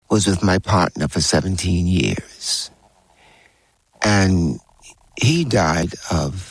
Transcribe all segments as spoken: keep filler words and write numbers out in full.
was with my partner for seventeen years. And he died of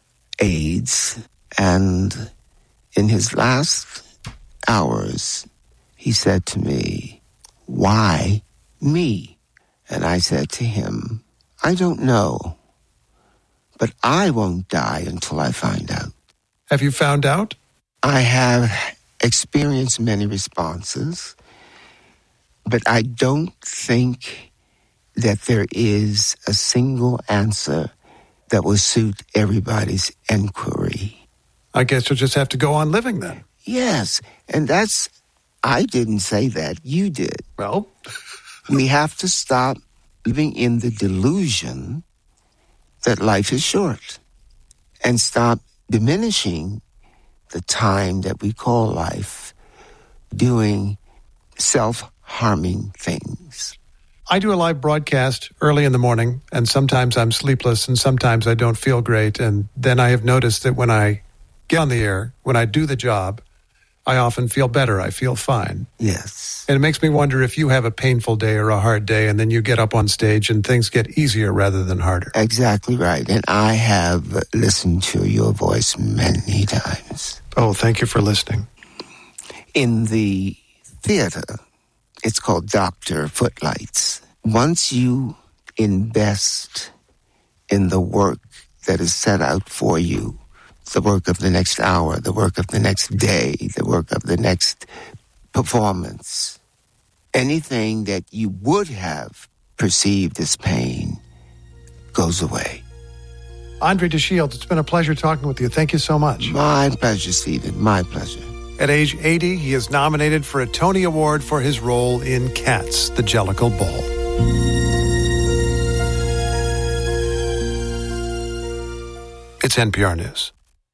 AIDS. And in his last hours, he said to me, "Why me?" And I said to him, "I don't know, but I won't die until I find out." Have you found out? I have experienced many responses, but I don't think that there is a single answer that will suit everybody's inquiry. I guess you'll just have to go on living then. Yes, and that's, I didn't say that, you did. Well, we have to stop living in the delusion that life is short and stop diminishing the time that we call life doing self-harming things. I do a live broadcast early in the morning, and sometimes I'm sleepless, and sometimes I don't feel great. And then I have noticed that when I get on the air, when I do the job, I often feel better. I feel fine. Yes. And it makes me wonder if you have a painful day or a hard day, and then you get up on stage and things get easier rather than harder. Exactly right. And I have listened to your voice many times. Oh, thank you for listening. In the theater, it's called Doctor Footlights. Once you invest in the work that is set out for you, the work of the next hour, the work of the next day, the work of the next performance, anything that you would have perceived as pain goes away. Andre DeShields, it's been a pleasure talking with you. Thank you so much. My pleasure, Stephen. My pleasure. At age eighty, he is nominated for a Tony Award for his role in Cats, the Jellicle Ball. It's N P R News.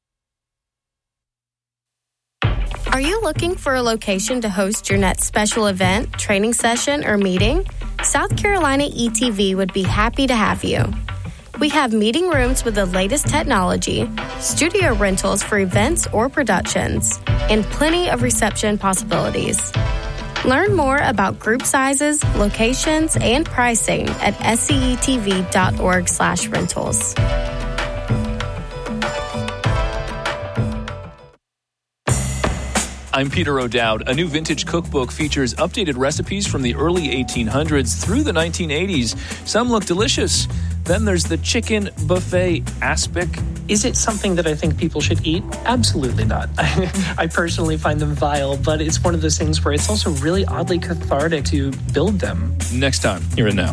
Are you looking for a location to host your next special event, training session, or meeting? South Carolina E T V would be happy to have you. We have meeting rooms with the latest technology, studio rentals for events or productions, and plenty of reception possibilities. Learn more about group sizes, locations, and pricing at sectv.org slash rentals. I'm Peter O'Dowd. A new vintage cookbook features updated recipes from the early eighteen hundreds through the nineteen eighties. Some look delicious. Then there's the chicken buffet aspic. Is it something that I think people should eat? Absolutely not. I personally find them vile, but it's one of those things where it's also really oddly cathartic to build them. Next time, here and now.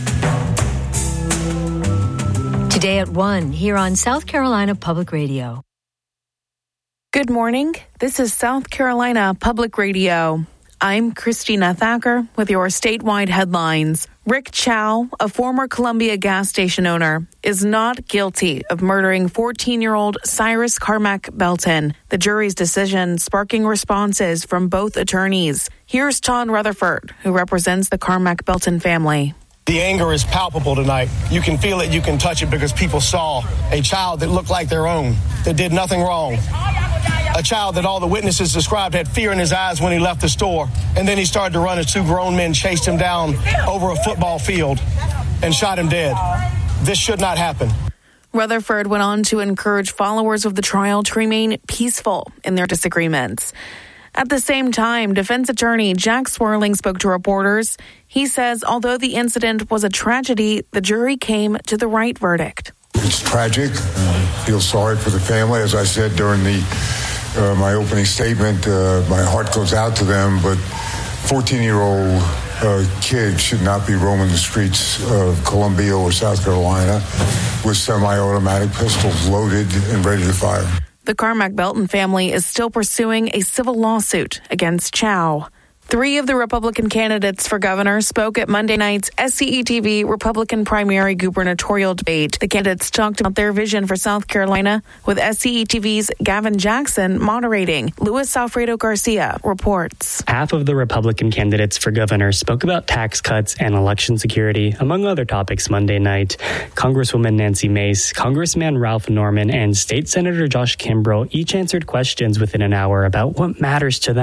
Today at one, here on South Carolina Public Radio. Good morning. This is South Carolina Public Radio. I'm Christina Thacker with your statewide headlines. Rick Chow, a former Columbia gas station owner, is not guilty of murdering fourteen-year-old Cyrus Carmack Belton. The jury's decision sparking responses from both attorneys. Here's Ton Rutherford, who represents the Carmack Belton family. The anger is palpable tonight. You can feel it, you can touch it, because people saw a child that looked like their own, that did nothing wrong. A child that all the witnesses described had fear in his eyes when he left the store. And then he started to run as two grown men chased him down over a football field and shot him dead. This should not happen. Rutherford went on to encourage followers of the trial to remain peaceful in their disagreements. At the same time, defense attorney Jack Swerling spoke to reporters. He says although the incident was a tragedy, the jury came to the right verdict. It's tragic. I feel sorry for the family. As I said during the uh, my opening statement, uh, my heart goes out to them, but fourteen-year-old uh, kids should not be roaming the streets of Columbia or South Carolina with semi-automatic pistols loaded and ready to fire. The Carmack Belton family is still pursuing a civil lawsuit against Chow. Three of the Republican candidates for governor spoke at Monday night's S C E T V Republican primary gubernatorial debate. The candidates talked about their vision for South Carolina, with S C E T V's Gavin Jackson moderating. Luis Alfredo Garcia reports. Half of the Republican candidates for governor spoke about tax cuts and election security, among other topics Monday night. Congresswoman Nancy Mace, Congressman Ralph Norman, and State Senator Josh Kimbrough each answered questions within an hour about what matters to them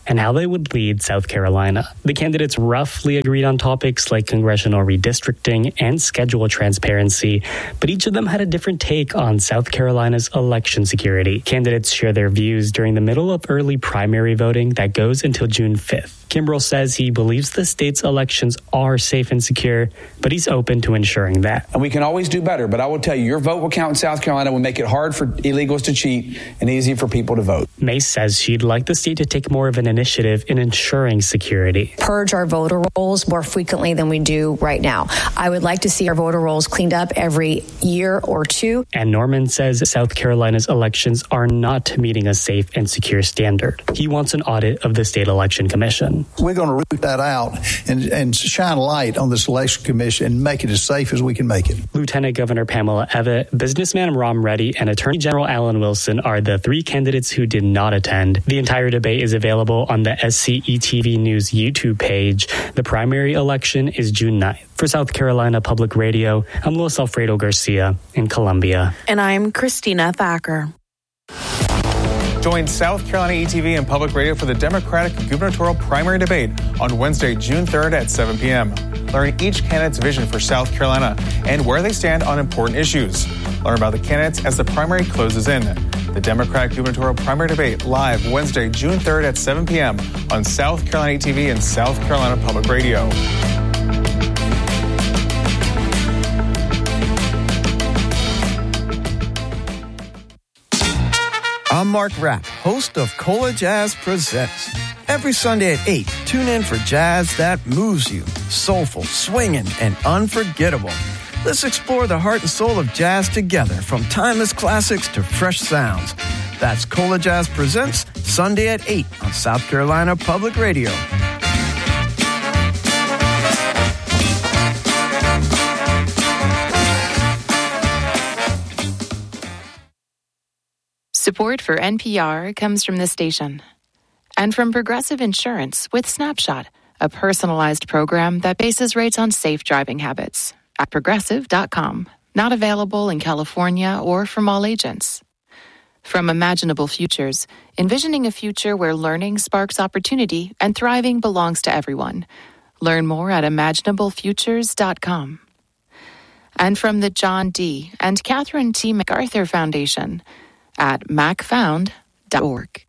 and how they would lead South Carolina. The candidates roughly agreed on topics like congressional redistricting and schedule transparency, but each of them had a different take on South Carolina's election security. Candidates share their views during the middle of early primary voting that goes until June fifth. Kimbrell says he believes the state's elections are safe and secure, but he's open to ensuring that. And we can always do better, but I will tell you, your vote will count in South Carolina, will make it hard for illegals to cheat and easy for people to vote. Mace says she'd like the state to take more of an initiative in ensuring security. Purge our voter rolls more frequently than we do right now. I would like to see our voter rolls cleaned up every year or two. And Norman says South Carolina's elections are not meeting a safe and secure standard. He wants an audit of the State Election Commission. We're going to root that out and, and shine a light on this election commission and make it as safe as we can make it. Lieutenant Governor Pamela Evatt, businessman Ron Reddy, and Attorney General Alan Wilson are the three candidates who did not attend. The entire debate is available on the S C E T V News YouTube page. The primary election is June ninth. For South Carolina Public Radio, I'm Luis Alfredo Garcia in Columbia. And I'm Christina Thacker. Join South Carolina E T V and Public Radio for the Democratic gubernatorial primary debate on Wednesday, June third at seven p.m. Learn each candidate's vision for South Carolina and where they stand on important issues. Learn about the candidates as the primary closes in. The Democratic gubernatorial primary debate live Wednesday, June third at seven p.m. on South Carolina E T V and South Carolina Public Radio. I'm Mark Rapp, host of Cola Jazz Presents. Every Sunday at eight, tune in for jazz that moves you. Soulful, swinging, and unforgettable. Let's explore the heart and soul of jazz together, from timeless classics to fresh sounds. That's Cola Jazz Presents, Sunday at eight on South Carolina Public Radio. Support for N P R comes from this station and from Progressive Insurance with Snapshot, a personalized program that bases rates on safe driving habits at progressive dot com. Not available in California or from all agents. From Imaginable Futures, envisioning a future where learning sparks opportunity and thriving belongs to everyone. Learn more at imaginable futures dot com. And from the John D. and Catherine T. MacArthur Foundation at mac found dot org.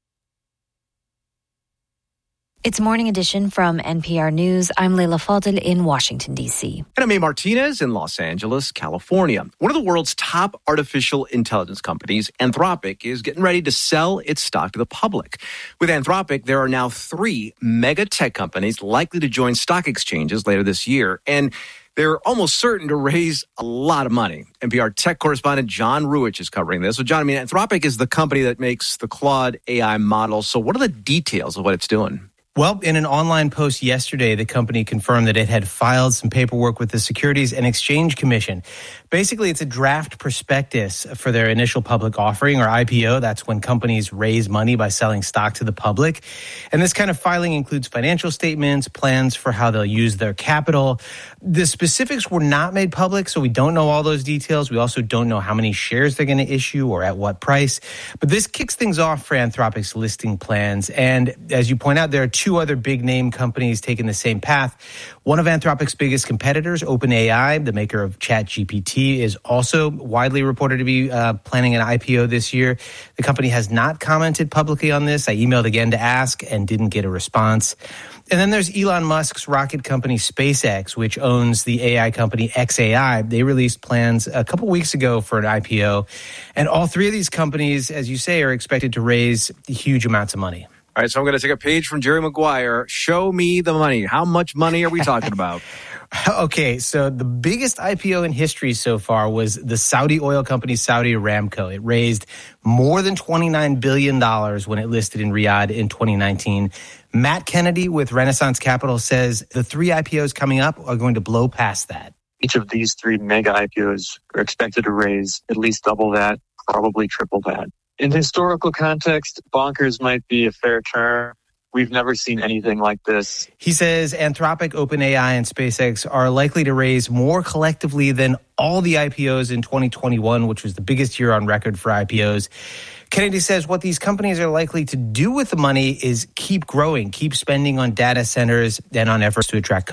It's Morning Edition from N P R News. I'm Leila Fadel in Washington, D C. And I'm A. Martinez in Los Angeles, California. One of the world's top artificial intelligence companies, Anthropic, is getting ready to sell its stock to the public. With Anthropic, there are now three mega tech companies likely to join stock exchanges later this year. And they're almost certain to raise a lot of money. N P R tech correspondent John Ruwitch is covering this. So, John, I mean, Anthropic is the company that makes the Claude A I model. So what are the details of what it's doing? Well, in an online post yesterday, the company confirmed that it had filed some paperwork with the Securities and Exchange Commission. Basically, it's a draft prospectus for their initial public offering, or I P O. That's when companies raise money by selling stock to the public. And this kind of filing includes financial statements, plans for how they'll use their capital. The specifics were not made public, so we don't know all those details. We also don't know how many shares they're going to issue or at what price. But this kicks things off for Anthropic's listing plans. And as you point out, there are two other big-name companies taking the same path. One of Anthropic's biggest competitors, OpenAI, the maker of ChatGPT, is also widely reported to be uh, planning an I P O this year. The company has not commented publicly on this. I emailed again to ask and didn't get a response. And then there's Elon Musk's rocket company SpaceX, which owns the A I company X A I. They released plans a couple weeks ago for an I P O. And all three of these companies, as you say, are expected to raise huge amounts of money. All right, so I'm going to take a page from Jerry Maguire. Show me the money. How much money are we talking about? Okay, so the biggest I P O in history so far was the Saudi oil company Saudi Aramco. It raised more than twenty-nine billion dollars when it listed in Riyadh in twenty nineteen. Matt Kennedy with Renaissance Capital says the three I P Os coming up are going to blow past that. Each of these three mega I P Os are expected to raise at least double that, probably triple that. In historical context, bonkers might be a fair term. We've never seen anything like this. He says Anthropic, OpenAI, and SpaceX are likely to raise more collectively than all the I P Os in twenty twenty-one, which was the biggest year on record for I P Os. Kennedy says what these companies are likely to do with the money is keep growing, keep spending on data centers and on efforts to attract